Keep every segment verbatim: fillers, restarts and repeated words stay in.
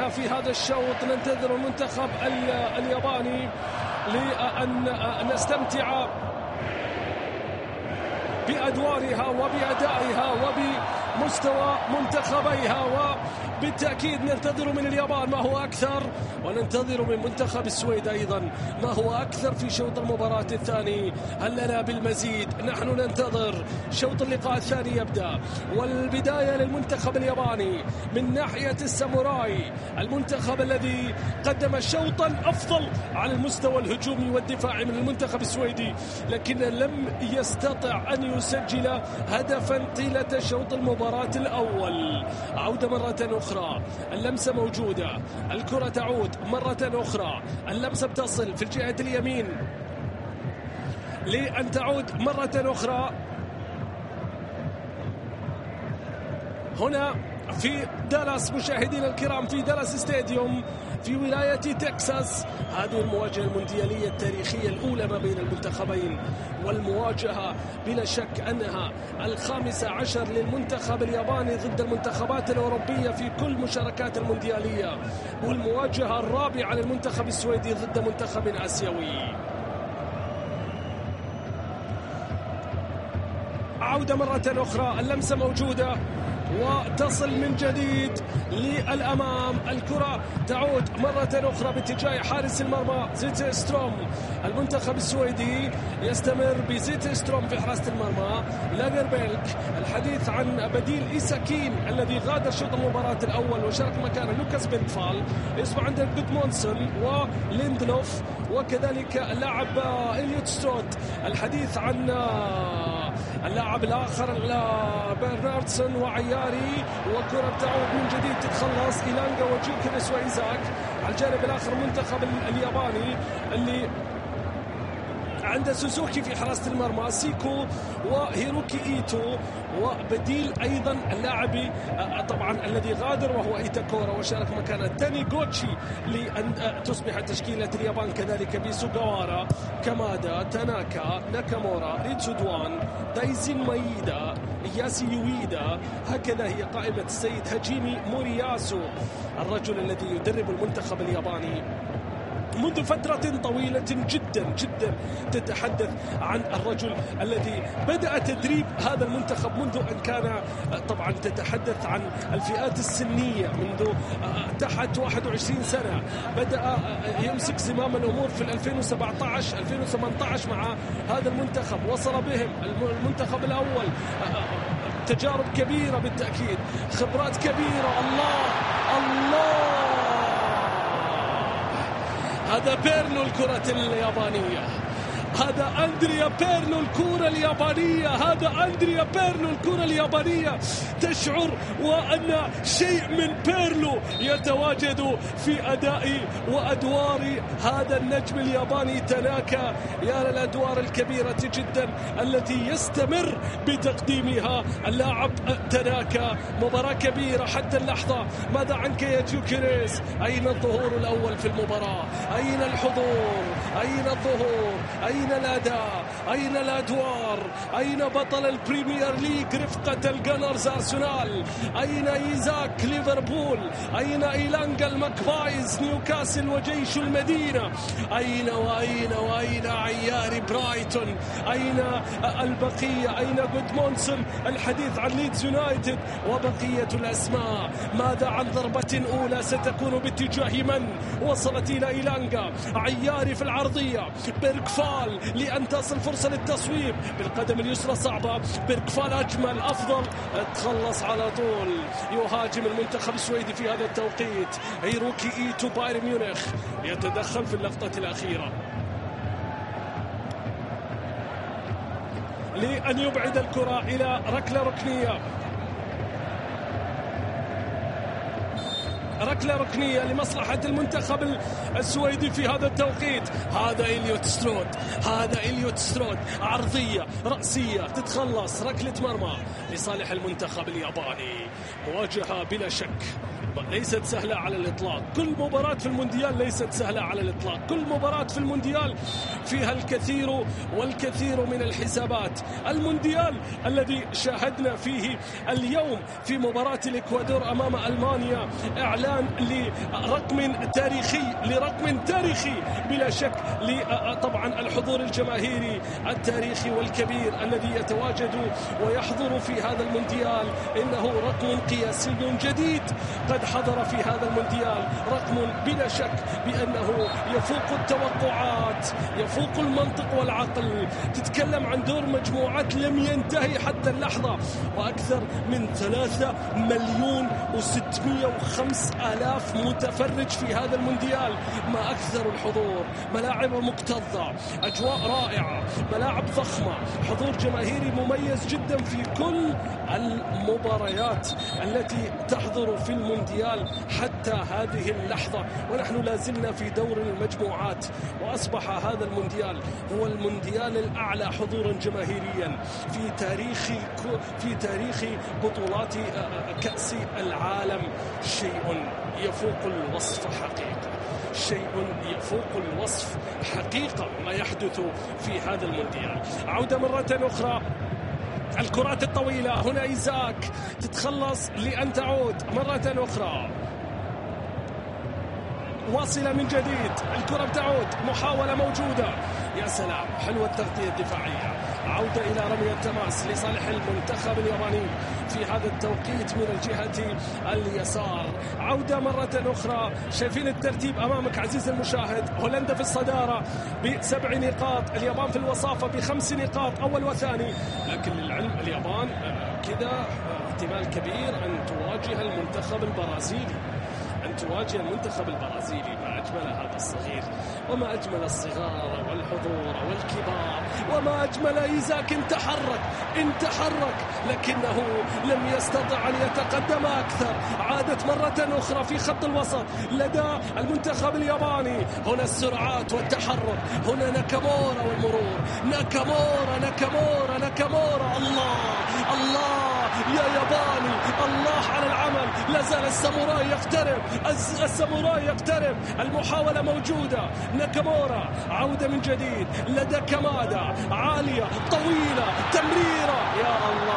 انتهى في هذا الشوط. ننتظر المنتخب الياباني لأن نستمتع بأدوارها وبأدائها وبمستوى منتخبيها، وبالتأكيد ننتظر من اليابان ما هو أكثر، وننتظر من منتخب السويد أيضا ما هو أكثر في شوط المباراة الثاني. هل لنا بالمزيد؟ نحن ننتظر شوط اللقاء الثاني يبدأ، والبداية للمنتخب الياباني من ناحية الساموراي، المنتخب الذي قدم شوطا أفضل على المستوى الهجومي والدفاعي من المنتخب السويدي، لكن لم يستطع أن يسجل هدفا طيلة شوط المباراة الأول. عودة مرة أخرى، اللمسة موجودة، الكرة تعود مرة أخرى، اللمسة بتصل في الجهة اليمين لأن تعود مرة أخرى هنا في دالاس. مشاهدينا الكرام في دالاس ستاديوم في ولاية تكساس، هذه المواجهة المونديالية التاريخية الأولى ما بين المنتخبين، والمواجهة بلا شك أنها الخامسة عشر للمنتخب الياباني ضد المنتخبات الأوروبية في كل مشاركات المونديالية، والمواجهة الرابعة للمنتخب السويدي ضد منتخب آسيوي. عودة مرة أخرى، اللمسة موجودة وتصل من جديد للأمام، الكرة تعود مرة أخرى باتجاه حارس المرمى زيت ستروم. المنتخب السويدي يستمر بزيت ستروم في حراسة المرمى. لاجربيلك، الحديث عن بديل إيساكين الذي غادر شوط المباراة الأول وشارك مكانه لوكاس بنتفال. يصبح عندك جودمونسون وليندلوف وكذلك اللاعب إليوت ستروت. الحديث عن اللاعب الآخر برناردسون وعياري، وكرة تعود من جديد تتخلص إيلانجا وجيوكريس وإيزاك. على الجانب الآخر المنتخب الياباني اللي عنده سوزوكي في حراسة المرمى، سيكو وهيروكي إيتو، وبديل أيضا اللاعب طبعا الذي غادر وهو إيتاكورا وشارك مكانه تاني غوتشي لأن تصبح تشكيلة اليابان كذلك بسوغاوارا، كامادا، تاناكا، ناكامورا، ريتسودوان، دايزين مايدا، ياسي يويدا. هكذا هي قائمة السيد هاجيمي مورياسو، الرجل الذي يدرب المنتخب الياباني منذ فترة طويلة جدا جدا. تتحدث عن الرجل الذي بدأ تدريب هذا المنتخب منذ أن كان طبعا تتحدث عن الفئات السنية منذ تحت واحد وعشرين سنة. بدأ يمسك زمام الأمور في ألفين وسبعة عشر ألفين وثمانية عشر مع هذا المنتخب، وصل بهم المنتخب الأول. تجارب كبيرة بالتأكيد، خبرات كبيرة. الله الله، هذا بيرلو الكرة اليابانية، هذا أندريا بيرلو الكرة اليابانية، هذا أندريا بيرلو الكرة اليابانية. تشعر وأن شيء من بيرلو يتواجد في أداء وأدوار هذا النجم الياباني تاناكا. يا للأدوار الكبيرة جدا التي يستمر بتقديمها اللاعب تاناكا. مباراة كبيرة حتى اللحظة. ماذا عنك يا جيوكريس؟ أين الظهور الأول في المباراة؟ أين الحضور؟ أين الظهور؟ أين الأداء؟ أين الأدوار؟ أين بطل البريمير ليج رفقة الجانرز أرسنال؟ أين إيزاك ليفربول؟ أين إيلانجا المكبايز نيوكاسل وجيش المدينة؟ أين وأين وأين عيار برايتون؟ أين البقية؟ أين جودمونسون؟ الحديث عن ليدز يونايتد وبقية الأسماء. ماذا عن ضربة أولى ستكون باتجاه من؟ وصلت إلى إيلانجا، عياري في العرضية، بيركفال لأن تصل فرصة للتصويب بالقدم اليسرى صعبة. بيركفال أجمل أفضل، تخلص على طول. يهاجم المنتخب السويدي في هذا التوقيت هيروكي إيتو بايرن ميونخ، يتدخل في اللقطة الأخيرة لأن يبعد الكرة إلى ركلة ركنية. ركلة ركنية لمصلحة المنتخب السويدي في هذا التوقيت. هذا إليوت سترود، هذا إليوت سترود، عرضية رأسية تتخلص، ركلة مرمى لصالح المنتخب الياباني. مواجهة بلا شك ليست سهلة على الإطلاق. كل مباراة في المونديال ليست سهلة على الإطلاق. كل مباراة في المونديال فيها الكثير والكثير من الحسابات. المونديال الذي شاهدنا فيه اليوم في مباراة الإكوادور أمام ألمانيا إعلان لرقم تاريخي لرقم تاريخي بلا شك، طبعا الحضور الجماهيري التاريخي والكبير الذي يتواجد ويحضر في هذا المونديال. إنه رقم قياسي جديد قد حضر في هذا المونديال، رقم بلا شك بأنه يفوق التوقعات، يفوق المنطق والعقل. تتكلم عن دور مجموعات لم ينتهي حتى اللحظة، وأكثر من ثلاثة مليون وستمائة وخمس آلاف متفرج في هذا المونديال. ما أكثر الحضور، ملاعب مكتظة، أجواء رائعة، ملاعب ضخمة، حضور جماهيري مميز جدا في كل المباريات التي تحضر في المونديال حتى هذه اللحظة. ونحن لازلنا في دور المجموعات، وأصبح هذا المونديال هو المونديال الأعلى حضورا جماهيريا في تاريخ في تاريخ بطولات كأس العالم. شيء يفوق الوصف حقيقة، شيء يفوق الوصف حقيقة ما يحدث في هذا المونديال. عودة مرة أخرى، الكرات الطويلة هنا إيزاك تتخلص لأن تعود مرة أخرى، واصلة من جديد، الكرة بتعود، محاولة موجودة، يا سلام حلوة التغطية الدفاعية. عودة إلى رمي التماس لصالح المنتخب الياباني في هذا التوقيت من الجهة اليسار. عودة مرة أخرى، شايفين الترتيب أمامك عزيزي المشاهد، هولندا في الصدارة بسبع نقاط، اليابان في الوصافة بخمس نقاط أول وثاني. لكن للعلم اليابان كذا احتمال كبير أن تواجه المنتخب البرازيلي، أن تواجه المنتخب البرازيلي. ما أجمل هذا الصغير، وما أجمل الصغار والحضور والكبار، وما أجمل إيزاك انتحرك انتحرك لكنه لم يستطع أن يتقدم أكثر. عادت مرة أخرى في خط الوسط لدى المنتخب الياباني، هنا السرعات والتحرك، هنا ناكامورا والمرور، ناكامورا ناكامورا ناكامورا الله الله يا ياباني، الله على العمل. لازال الساموراي يقترب، الساموراي يقترب، المحاولة موجودة. ناكامورا عودة من جديد لدى كامادا، عالية طويلة، تمريرة، يا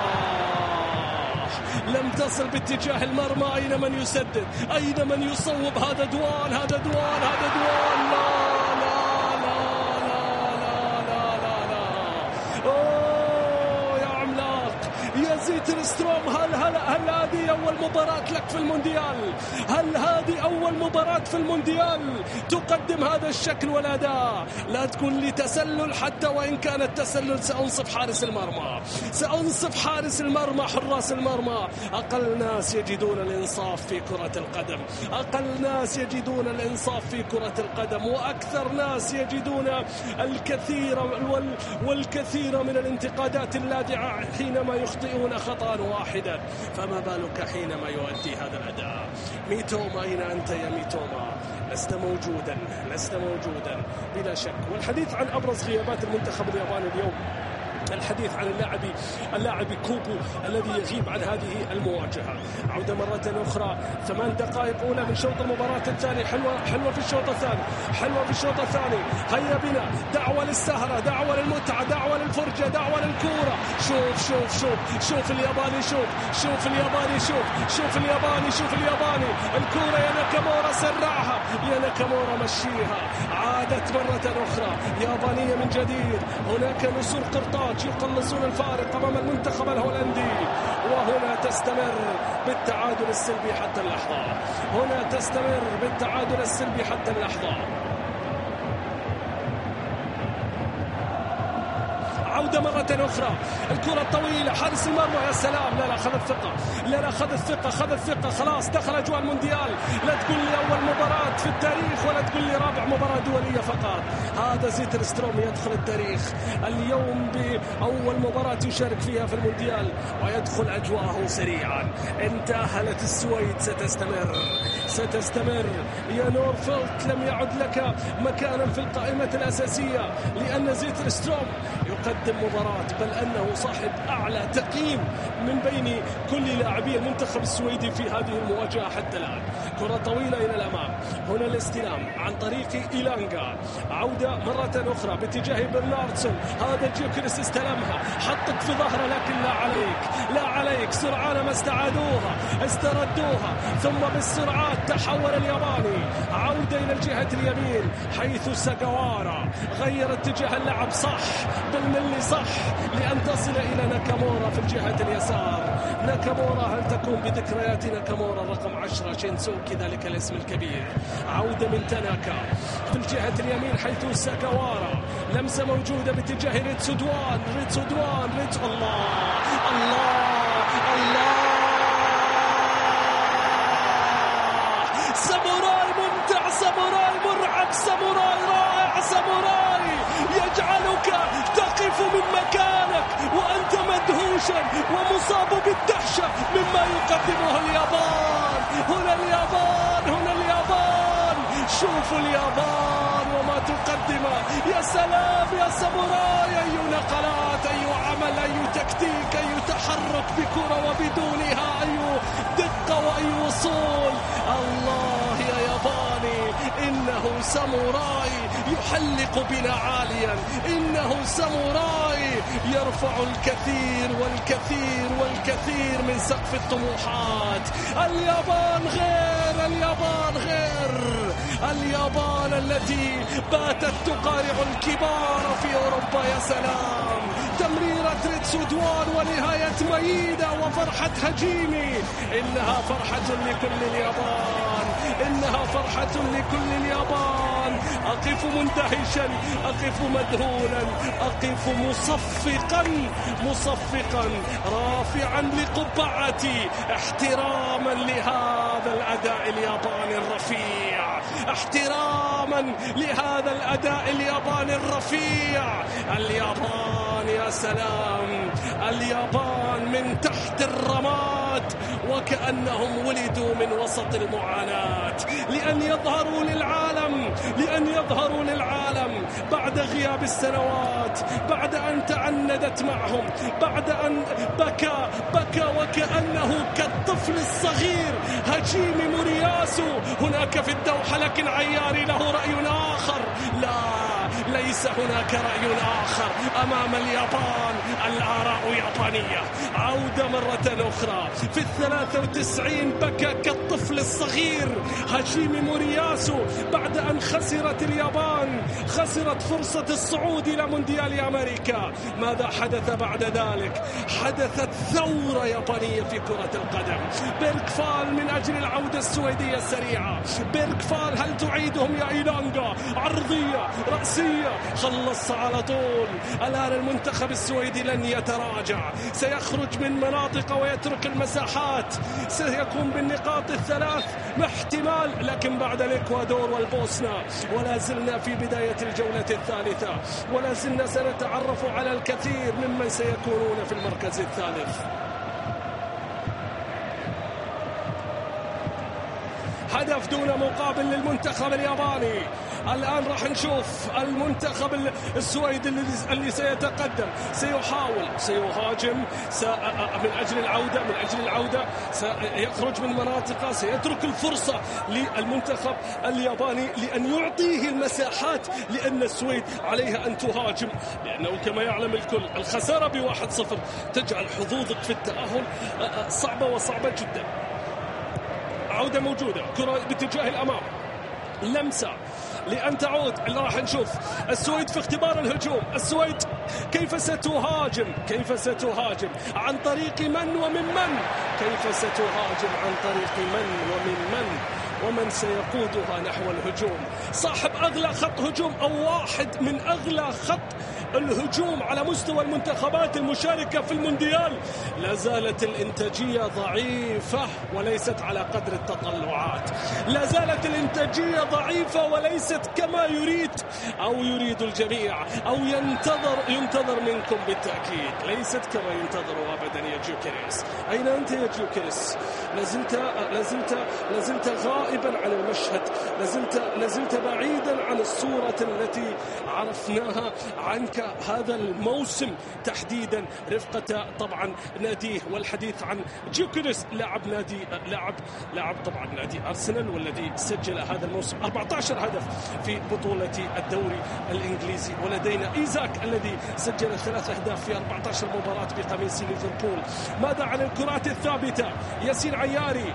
الله لم تصل باتجاه المرمى. أين من يسدد؟ أين من يصوب؟ هذا دوان، هذا دوان، هذا دوان. لا لا لا لا لا لا لا أوه يا عملاق يا زيتر ستروم. هل هل هل هذه أول مباراة لك في المونديال؟ هل هذه أول مباراة في المونديال تقدم هذا الشكل والأداء؟ لا تكون لي تسلل، حتى وإن كان التسلل سأنصف حارس المرمى، سأنصف حارس المرمى، حراس المرمى. أقل ناس يجدون الإنصاف في كرة القدم، أقل ناس يجدون الإنصاف في كرة القدم، وأكثر ناس يجدون الكثير وال والكثير من الانتقادات اللاذعة حينما يخطئون خطأ واحدا، فما بالك حينما يؤدي هذا الأداء. ميتوما أين أنت يا ميتوما؟ لست موجودا، لست موجودا بلا شك. والحديث عن أبرز غيابات المنتخب الياباني اليوم، الحديث عن اللاعب اللاعب كوبو الذي يغيب عن هذه المواجهة. عودة مرة أخرى، ثمان دقائق أولى من شوط المباراة الثاني، حلوة حلوة في الشوط الثاني، حلوة في الشوط الثاني. هيا بنا، دعوة للسهرة، دعوة للمتعة، دعوة للفرجة، دعوة للكورة. شوف شوف شوف شوف الياباني، شوف شوف الياباني، شوف شوف الياباني، شوف الياباني. الكورة يا ناكامورا سرعها، يا ناكامورا مشيها. عادت مرة أخرى يابانية من جديد. هناك نسور قرطاج يقلصون الفارق أمام المنتخب الهولندي، وهنا تستمر بالتعادل السلبي حتى اللحظة، هنا تستمر بالتعادل السلبي حتى اللحظة. عودة مرة أخرى، الكرة الطويلة، حارس المرمى، يا سلام. لا لا خذت ثقة، لا لا خذت ثقة، خذت ثقة، خلاص دخل أجواء المونديال. لا تقول لي أول مباراة في التاريخ، ولا تقول لي رابع مباراة دولية فقط. هذا زيتر ستروم يدخل التاريخ اليوم بأول مباراة يشارك فيها في المونديال، ويدخل أجواءه سريعا. إن تأهلت السويد ستستمر، ستستمر يا نورفيلد. لم يعد لك مكانا في القائمة الأساسية لأن زيترستروم يقدم مباراة، بل أنه صاحب أعلى تقييم من بين كل لاعبي المنتخب السويدي في هذه المواجهة حتى الآن. كرة طويلة إلى الأمام، هنا الاستلام عن طريق إيلانغا، عودة مرة أخرى باتجاه برناردسون. هذا جيوكريس استلمها، حطت في ظهره، لكن لا عليك لا عليك. سرعان ما استعادوها استردوها، ثم بالسرعات تحول الياباني. عودة إلى الجهة اليمين حيث ساغاوارا غير اتجاه اللعب صح بالملي صح لأن تصل إلى ناكامورا في الجهة اليسار. ناكامورا، هل تكون بذكريات ناكامورا رقم عشرة شينسوكي ذلك الاسم الكبير؟ عودة من تاناكا في الجهة اليمين حيث ساغاوارا، لمسة موجودة باتجاه ريتسو دوان. ريتسو دوان ريتسو الله الله الله. ساموراي ممتع، ساموراي مرعب، ساموراي رائع، ساموراي يجعلك تقف من مكانك وأنت مدهوشا ومصاب بالدهشة مما يقدمه اليابان. هنا اليابان، هنا اليابان، شوفوا اليابان وما تقدم. يا سلام يا ساموراي، أي نقلات، أي عمل، أي تكتيك، أي تحرك بكرة وبدونها، أي دقة وأي وصول. الله يا ياباني، إنه ساموراي يحلق بنا عاليا، إنه ساموراي يرفع الكثير والكثير والكثير من سقف الطموحات. اليابان غير، اليابان غير، اليابان التي باتت تقارع الكبار في أوروبا. يا سلام، تمريرة ريتسو دوان ونهاية ميدة وفرحة هجيمي. إنها فرحة لكل اليابان، إنها فرحة لكل اليابان. أقف مندهشا، أقف مذهولا، أقف مصفقا مصفقا رافعا لقبعتي احتراما لهذا الأداء الياباني الرفيع، احتراما لهذا الأداء الياباني الرفيع. اليابان يا سلام، اليابان من تحت الرماد وكأنهم ولدوا من وسط المعاناة لأن يظهروا للعالم، لأن يظهروا للعالم بعد غياب السنوات، بعد أن تعندت معهم، بعد أن بكى بكى وكأنه كالطفل الصغير هجيمي مورياسو هناك في الدوحة. لكن عياري له رأي آخر، لا ليس هناك رأي آخر أمام اليابان، الآراء يابانية. عودة مرة أخرى في الثلاثة وتسعين، بكى كالطفل الصغير هاشيمي مورياسو بعد أن خسرت اليابان، خسرت فرصة الصعود إلى مونديال أمريكا. ماذا حدث بعد ذلك؟ حدثت ثورة يابانية في كرة القدم. بيركفال من أجل العودة السويدية السريعة. بيركفال، هل تعيدهم يا إيلانغا؟ عرضية رأسية، خلص على طول. الآن المنتخب السويدي لن يتراجع، سيخرج من مناطق ويترك المساحات، سيكون بالنقاط الثلاث احتمال، لكن بعد الإكوادور والبوسنة. ولا زلنا في بداية الجولة الثالثة، ولا زلنا سنتعرف على الكثير ممن سيكونون في المركز الثالث. هدف دون مقابل للمنتخب الياباني. الآن راح نشوف المنتخب السويدي اللي سيتقدم، سيحاول، سيهاجم من أجل العودة، من أجل العودة سيخرج من مناطقه، سيترك الفرصة للمنتخب الياباني لأن يعطيه المساحات، لأن السويد عليها أن تهاجم، لأنه كما يعلم الكل الخسارة بواحد صفر تجعل حظوظك في التأهل صعبة وصعبة جدا. عودة موجودة، كرة باتجاه الأمام، لمسة لأن تعود. اللي راح نشوف السويد في اختبار الهجوم. السويد كيف ستهاجم، كيف ستهاجم عن طريق من ومن من، كيف ستهاجم عن طريق من ومن من ومن من سيقودها نحو الهجوم، صاحب أغلى خط هجوم أو واحد من أغلى خط الهجوم على مستوى المنتخبات المشاركة في المونديال. لا زالت الإنتاجية ضعيفة وليست على قدر التطلعات، لا زالت الإنتاجية ضعيفة وليست كما يريد أو يريد الجميع أو ينتظر ينتظر منكم بالتأكيد، ليست كما ينتظر أبدا يا جوكيريس. أين أنت يا جوكيريس؟ لازلت لازلت لازلت غائبا عن المشهد، لازلت لازلت بعيدا عن الصورة التي عرفناها عنك هذا الموسم تحديدا، رفقة طبعا ناديه. والحديث عن جوكيريس لاعب نادي لاعب لاعب طبعا نادي أرسنال، والذي سجل هذا الموسم أربعة عشر هدف في بطولة الدوري الإنجليزي. ولدينا إيزاك الذي سجل ثلاث أهداف في أربعة عشر مباراة بقميص ليفربول. ماذا عن الكرات الثابتة؟ ياسين عياري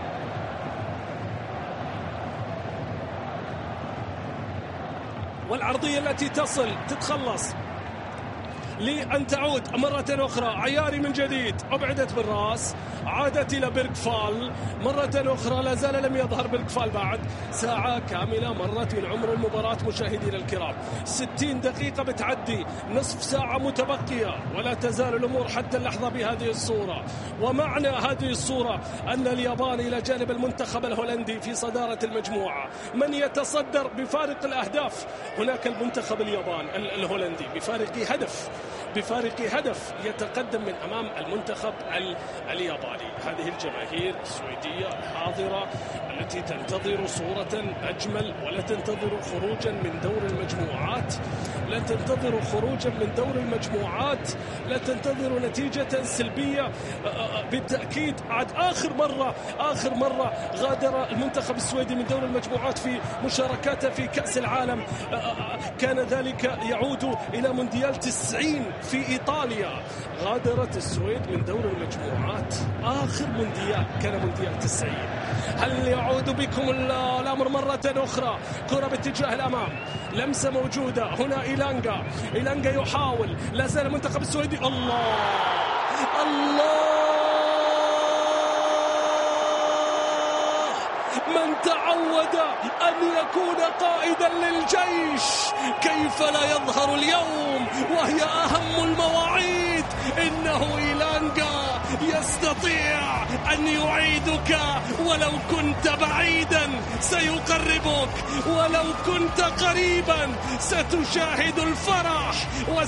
والعرضية التي تصل تتخلص لأن تعود مرة أخرى. عياري من جديد، أبعدت بالرأس، عادت إلى بيركفال مرة أخرى. لا زال لم يظهر بيركفال بعد. ساعة كاملة مرت من عمر المباراة مشاهدينا الكرام، ستين دقيقة بتعدي، نصف ساعة متبقية، ولا تزال الأمور حتى اللحظة بهذه الصورة. ومعنى هذه الصورة أن اليابان إلى جانب المنتخب الهولندي في صدارة المجموعة. من يتصدر بفارق الأهداف؟ هناك المنتخب اليابان الهولندي بفارق هدف بفارق هدف يتقدم من أمام المنتخب الياباني. هذه الجماهير السويدية الحاضرة التي تنتظر صورة أجمل، ولا تنتظر خروجا من دور المجموعات، لا تنتظر خروجا من دور المجموعات، لا تنتظر نتيجة سلبية بالتأكيد. عاد آخر مرة آخر مرة غادر المنتخب السويدي من دور المجموعات في مشاركاته في كأس العالم كان ذلك يعود إلى مونديال تسعين في إيطاليا. غادرت السويد من دور المجموعات، آخر مونديال كان مونديال تسعين. هل يعود بكم الأمر مرة أخرى؟ كرة باتجاه الأمام، لمسة موجودة هنا. إيلانجا إيلانجا يحاول، لا زال المنتخب السويدي. الله الله، من تعود أن يكون قائدا للجيش كيف لا يظهر اليوم وهي أهم المواعيد؟ إنه إيلانجا يستطيع أن يعيدك، ولو كنت بعيدا سيقربك، ولو كنت قريبا ستشاهد الفرح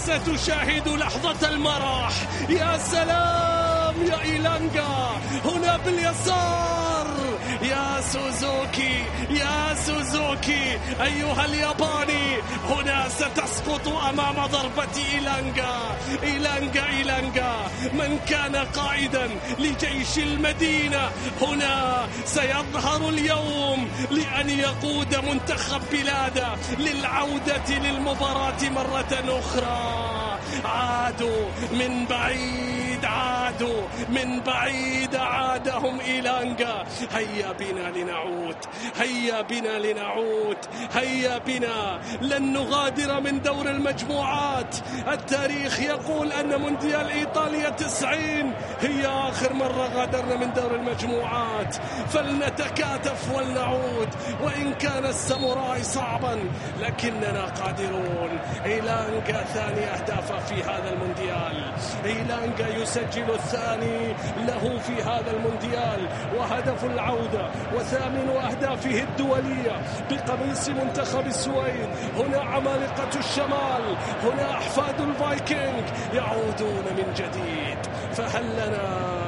وستشاهد لحظة المرح. يا سلام يا إيلانجا، هنا باليسار يا سوزوكي يا سوزوكي أيها الياباني، هنا ستسقط أمام ضربة إيلانجا. إيلانجا إيلانجا من كان قائدا لجيش المدينة هنا سيظهر اليوم لأن يقود منتخب بلاده للعودة للمباراة مرة أخرى. عادوا من بعيد، عادوا من بعيد، عادهم إيلانجا. هيا بنا لنعود، هيا بنا لنعود، هيا بنا، لن نغادر من دور المجموعات. التاريخ يقول أن مونديال إيطاليا تسعين هي آخر مرة غادرنا من دور المجموعات، فلنتكاتف ولنعود. وإن كان الساموراي صعبا لكننا قادرون. إيلانجا ثاني أهدافه في هذا المونديال، إيلانجا يسجل الثاني له في هذا المونديال وهدف العودة وثامن أهدافه الدولية بقميص منتخب السويد. هنا عمالقة الشمال، هنا أحفاد الفايكنج يعودون من جديد. فهل لنا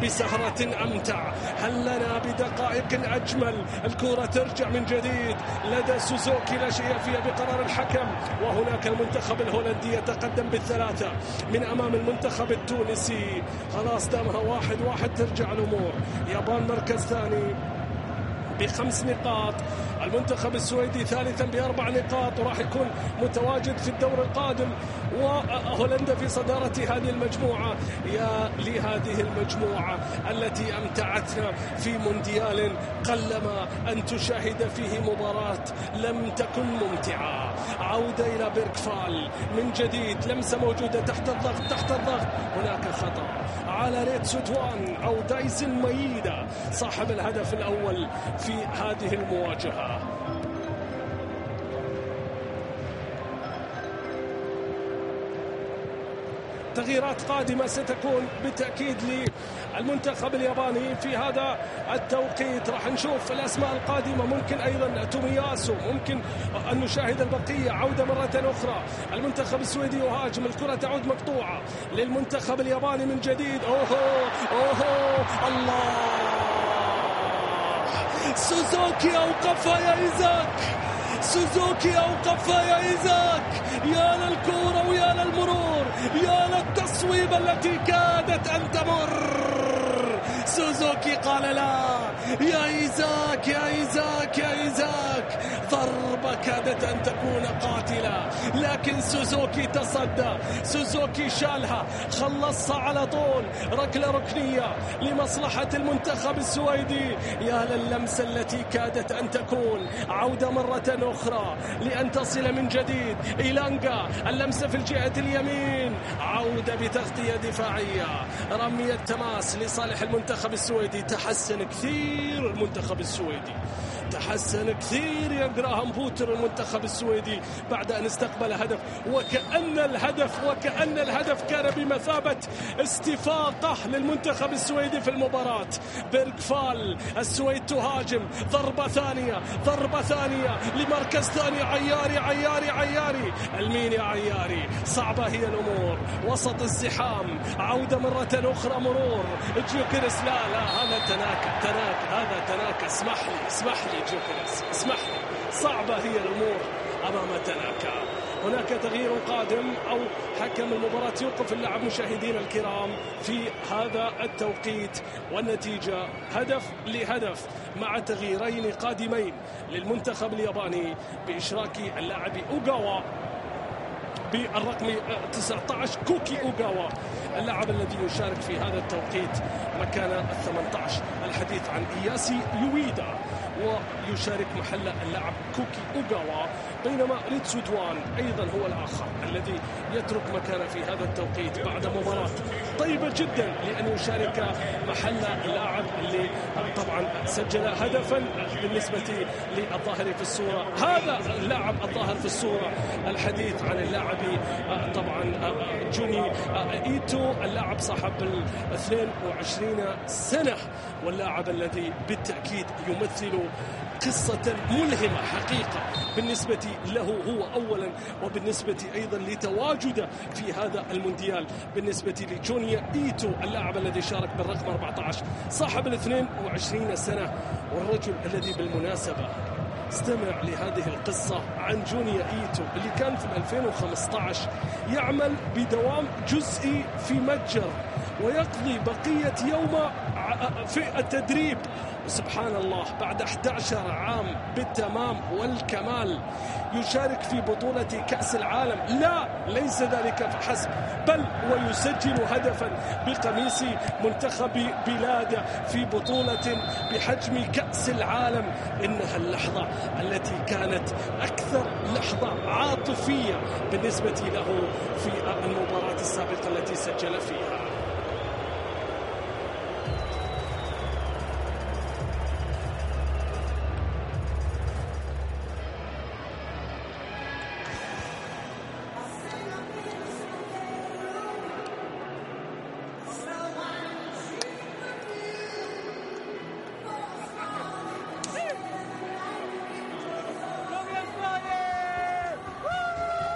بسهرة أمتع؟ هل لنا بدقائق أجمل؟ الكرة ترجع من جديد لدى سوزوكي، لا شيء فيها بقرار الحكم. وهناك المنتخب الهولندي يتقدم بالثلاثة من أمام المنتخب التونسي. خلاص دامها واحد واحد ترجع الأمور. يابان مركز ثاني بخمس نقاط، المنتخب السويدي ثالثا بأربع نقاط وراح يكون متواجد في الدور القادم، وهولندا في صدارة هذه المجموعة. يا لهذه المجموعة التي أمتعتنا في مونديال قلما أن تشاهد فيه مباراة لم تكن ممتعة. عودة إلى بيركفال من جديد، لمسة موجودة تحت الضغط تحت الضغط هناك خطأ على ريتسو توان أو دايسن مايدا صاحب الهدف الأول في في هذه المواجهة. تغييرات قادمة ستكون بالتأكيد للمنتخب الياباني في هذا التوقيت. راح نشوف الأسماء القادمة، ممكن أيضا تومياسو، ممكن أن نشاهد البقية. عودة مرة أخرى المنتخب السويدي يهاجم، الكرة تعود مقطوعة للمنتخب الياباني من جديد. أوهو أوهو الله، سوزوكي أوقفها يا إيزاك، سوزوكي أوقفها يا إيزاك. يا للكورة ويا للمرور، يا للتصويبة التي كادت أن تمر. سوزوكي قال لا يا إيزاك يا إيزاك يا إيزاك، ضربة كادت أن تكون قاتلة، لكن سوزوكي تصدى، سوزوكي شالها، خلصها على طول. ركلة ركنية لمصلحة المنتخب السويدي. يا للمسة التي كادت أن تكون عودة مرة أخرى لأن تصل من جديد. إيلانجا اللمسة في الجهة اليمين، عودة بتغطية دفاعية، رمية تماس لصالح المنتخب السويدي. تحسن كثير المنتخب السويدي، تحسن كثير يا جراهام بوتر المنتخب السويدي بعد أن استقبل هدف، وكأن الهدف وكأن الهدف كان بمثابة استفاقة للمنتخب السويدي في المباراة. بيرغفال، السويد تهاجم، ضربة ثانية، ضربة ثانية لمركز ثاني. عياري عياري عياري، المين يا عياري؟ صعبة هي الأمور وسط الزحام. عودة مرة أخرى، مرور جيوكريس. لا لا هذا تناكا تناكا هذا تناكا، اسمح لي اسمح لي جيوكريس، اسمح لي. صعبة هي الأمور أمام تناكا. هناك تغيير قادم أو حكم المباراة يوقف اللعب مشاهدين الكرام في هذا التوقيت، والنتيجة هدف لهدف مع تغييرين قادمين للمنتخب الياباني بإشراك اللاعب أوغاوا بالرقم تسعة عشر كوكي أوغاوا، اللاعب الذي يشارك في هذا التوقيت مكان الثمانية عشر. الحديث عن إياسي يويدا، ويشارك محل اللاعب كوكي أوغاوا، بينما ريتسو دوان أيضا هو الآخر الذي يترك مكانه في هذا التوقيت بعد مباراة طيبة جدا لأن يشارك محل اللاعب اللي طبعا سجل هدفا بالنسبة للظاهر في الصورة. هذا اللاعب الظاهر في الصورة، الحديث عن اللاعب طبعا جوني إيتو، اللاعب صاحب ال اثنين وعشرين سنة، واللاعب الذي بالتأكيد يمثل قصة ملهمة حقيقة بالنسبة له هو أولا، وبالنسبة أيضا لتواجده في هذا المونديال. بالنسبة لجونيا إيتو اللاعب الذي شارك بالرقم أربعة عشر صاحب الاثنين وعشرين سنة، والرجل الذي بالمناسبة استمع لهذه القصة عن جونيا إيتو اللي كان في ألفين وخمسة عشر يعمل بدوام جزئي في متجر ويقضي بقية يومه في التدريب. سبحان الله، بعد أحد عشر عام بالتمام والكمال يشارك في بطولة كأس العالم. لا، ليس ذلك فحسب، بل ويسجل هدفا بقميص منتخب بلاده في بطولة بحجم كأس العالم. إنها اللحظة التي كانت أكثر لحظة عاطفية بالنسبة له في المباراة السابقة التي سجل فيها.